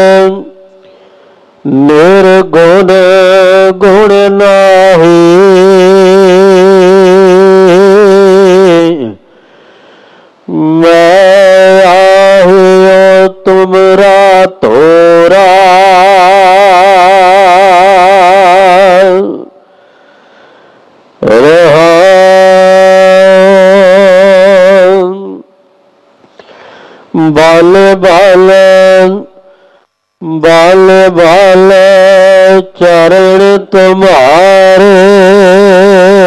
निर्गुण गुण नाही, मैं आहियो तुमरा तोरा। बाल बाल बाल बाल चरण तुम्हारे,